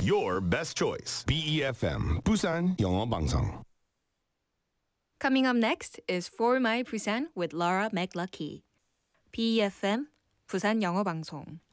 your best choice. BEFM Busan 영어 방송. Coming up next is For My Busan with Laura McLucky. BEFM 부산 영어 방송.